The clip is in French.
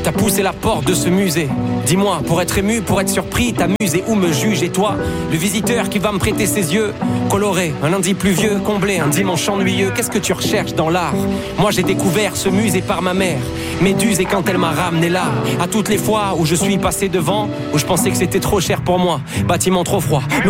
t'as poussé la porte de ce musée. Dis-moi, pour être ému, pour être surpris, t'amuser ou me juge. Et toi, le visiteur qui va me prêter ses yeux colorés, un lundi pluvieux, comblé, un dimanche ennuyeux. Qu'est-ce que tu recherches dans l'art? Moi j'ai découvert ce musée par ma mère, Méduse, et quand elle m'a ramené là, à toutes les fois où je suis passé devant, où je pensais que c'était trop cher pour moi, bâtiment trop froid,